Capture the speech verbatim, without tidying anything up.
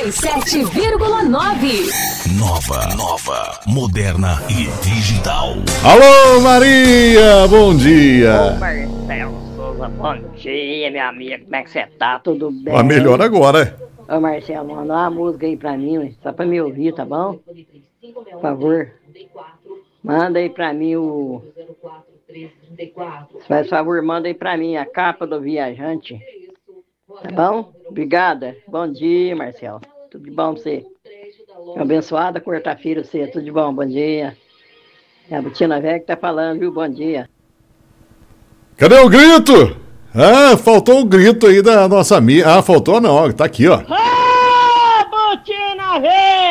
e sete vírgula nove. Nova, nova, moderna e digital. Alô, Maria, bom dia. Ô, Marcelo Souza, bom dia, minha amiga. Como é que você tá? Tudo bem? Ah, melhor agora. Ô, Marcelo, manda uma música aí pra mim, só pra me ouvir, tá bom? Por favor. Manda aí pra mim o... Faz favor, manda aí pra mim a capa do Viajante. Tá bom? Obrigada. Bom dia, Marcelo. Tudo de bom pra você? Abençoada quarta-feira você. Tudo de bom, bom dia. É a Butina Velha que tá falando, viu? Bom dia. Cadê o grito? Ah, faltou o grito aí da nossa amiga. Ah, faltou não, tá aqui, ó. Ah, Butina Velha!